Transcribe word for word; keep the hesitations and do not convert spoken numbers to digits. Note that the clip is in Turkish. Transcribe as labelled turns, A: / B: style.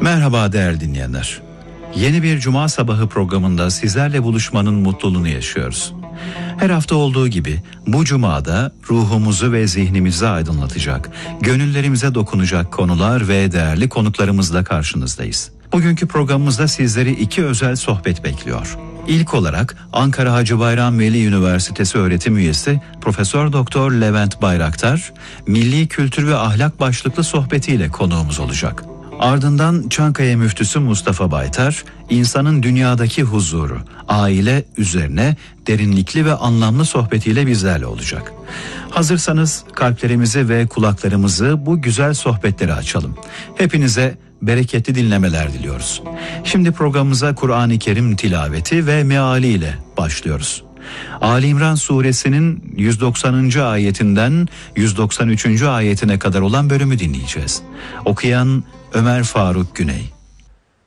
A: Merhaba değerli dinleyenler. Yeni bir Cuma sabahı programında sizlerle buluşmanın mutluluğunu yaşıyoruz. Her hafta olduğu gibi bu Cuma'da ruhumuzu ve zihnimizi aydınlatacak, gönüllerimize dokunacak konular ve değerli konuklarımızla karşınızdayız. Bugünkü programımızda sizleri iki özel sohbet bekliyor. İlk olarak Ankara Hacı Bayram Veli Üniversitesi öğretim üyesi Profesör Doktor Levent Bayraktar, milli kültür ve ahlak başlıklı sohbetiyle konuğumuz olacak. Ardından Çankaya Müftüsü Mustafa Baytar, insanın dünyadaki huzuru, aile üzerine derinlikli ve anlamlı sohbetiyle bizlerle olacak. Hazırsanız kalplerimizi ve kulaklarımızı bu güzel sohbetlere açalım. Hepinize bereketli dinlemeler diliyoruz. Şimdi programımıza Kur'an-ı Kerim tilaveti ve mealiyle başlıyoruz. Ali İmran suresinin yüz doksanıncı ayetinden yüz doksan üçüncü ayetine kadar olan bölümü dinleyeceğiz. Okuyan Ömer Faruk Güney.